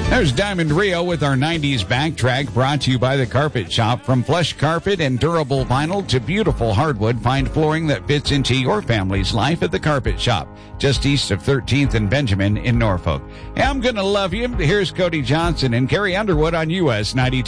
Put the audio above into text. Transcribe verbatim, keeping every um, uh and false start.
There's Diamond Rio with our nineties backtrack, brought to you by The Carpet Shop. From plush carpet and durable vinyl to beautiful hardwood, find flooring that fits into your family's life at The Carpet Shop, just east of thirteenth and Benjamin in Norfolk. Hey, I'm gonna love you. Here's Cody Johnson and Carrie Underwood on U S ninety-two.